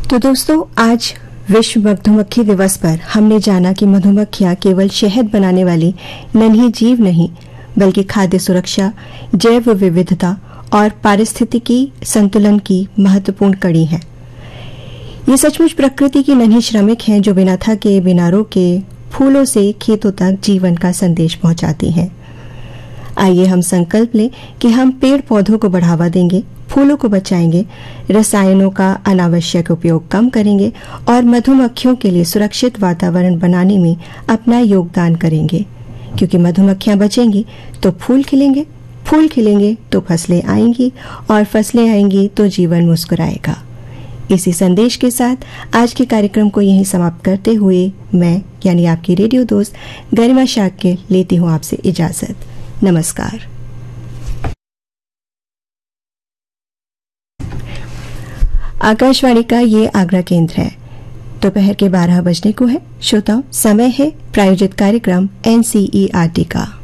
तो दोस्तों, आज विश्व मधुमक्खी दिवस पर हमने जाना कि मधुमक्खियां केवल शहद बनाने वाली नन्ही जीव नहीं, बल्कि खाद्य सुरक्षा, जैव विविधता और पारिस्थितिकी संतुलन की महत्वपूर्ण कड़ी है। ये सचमुच प्रकृति की नन्ही श्रमिक हैं जो बिना थके, बिना रोके, फूलों से खेतों तक जीवन का संदेश पहुंचाती हैं। आइए हम संकल्प लें कि हम पेड़ पौधों को बढ़ावा देंगे, फूलों को बचाएंगे, रसायनों का अनावश्यक उपयोग कम करेंगे और मधुमक्खियों के लिए सुरक्षित वातावरण बनाने में अपना योगदान करेंगे। क्योंकि मधुमक्खियां बचेंगी तो फूल खिलेंगे, फूल खिलेंगे तो फसलें आएंगी और फसलें आएंगी तो जीवन मुस्कुराएगा। इसी संदेश के साथ आज के कार्यक्रम को यहीं समाप्त करते हुए मैं यानी आपकी रेडियो दोस्त गरिमा शाक्य लेती हूँ आपसे इजाजत। नमस्कार। आकाशवाणी का ये आगरा केंद्र है। दोपहर के 12 बजने को है। श्रोताओं, समय है प्रायोजित कार्यक्रम NCERT का।